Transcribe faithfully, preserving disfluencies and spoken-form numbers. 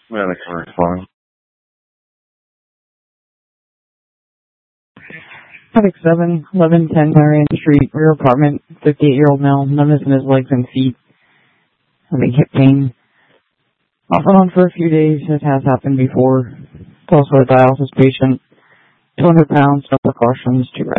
Yeah, they can respond. Topic seven, eleven ten Marion Street, rear apartment, fifty-eight-year-old male, numbness in his legs and feet, having hip pain. Off and on for a few days, as has happened before. Also a dialysis patient, two hundred pounds, no precautions, two